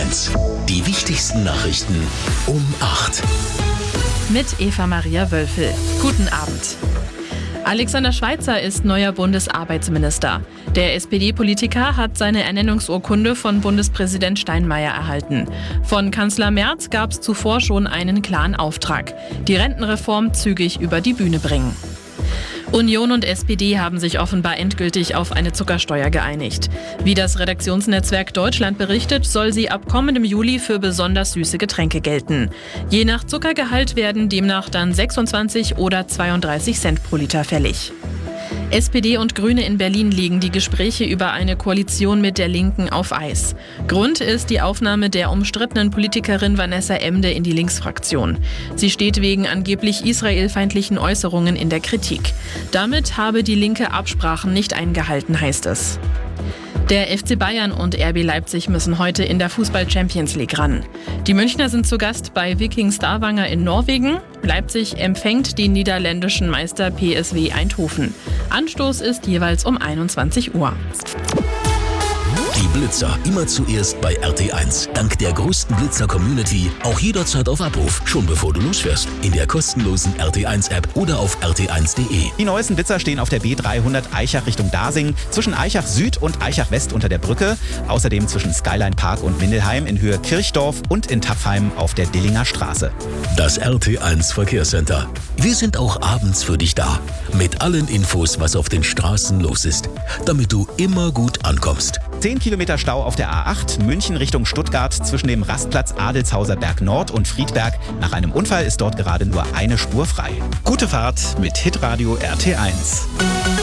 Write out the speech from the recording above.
1. Die wichtigsten Nachrichten um 8. Mit Eva-Maria Wölfel. Guten Abend. Alexander Schweitzer ist neuer Bundesarbeitsminister. Der SPD-Politiker hat seine Ernennungsurkunde von Bundespräsident Steinmeier erhalten. Von Kanzler Merz gab es zuvor schon einen klaren Auftrag: die Rentenreform zügig über die Bühne bringen. Union und SPD haben sich offenbar endgültig auf eine Zuckersteuer geeinigt. Wie das Redaktionsnetzwerk Deutschland berichtet, soll sie ab kommendem Juli für besonders süße Getränke gelten. Je nach Zuckergehalt werden demnach dann 26 oder 32 Cent pro Liter fällig. SPD und Grüne in Berlin legen die Gespräche über eine Koalition mit der Linken auf Eis. Grund ist die Aufnahme der umstrittenen Politikerin Vanessa Emde in die Linksfraktion. Sie steht wegen angeblich israelfeindlichen Äußerungen in der Kritik. Damit habe die Linke Absprachen nicht eingehalten, heißt es. Der FC Bayern und RB Leipzig müssen heute in der Fußball-Champions League ran. Die Münchner sind zu Gast bei Viking Stavanger in Norwegen. Leipzig empfängt den niederländischen Meister PSV Eindhoven. Anstoß ist jeweils um 21 Uhr. Die Blitzer immer zuerst bei RT1. Dank der größten Blitzer-Community auch jederzeit auf Abruf. Schon bevor du losfährst. In der kostenlosen RT1-App oder auf rt1.de. Die neuesten Blitzer stehen auf der B300 Eichach Richtung Dasing, zwischen Eichach Süd und Eichach West unter der Brücke. Außerdem zwischen Skyline Park und Mindelheim in Höhe Kirchdorf und in Taffheim auf der Dillinger Straße. Das RT1 Verkehrscenter. Wir sind auch abends für dich da. Mit allen Infos, was auf den Straßen los ist. Damit du immer gut ankommst. 10 Kilometer Stau auf der A8, München Richtung Stuttgart zwischen dem Rastplatz Adelshauser Berg Nord und Friedberg. Nach einem Unfall ist dort gerade nur eine Spur frei. Gute Fahrt mit Hitradio RT1.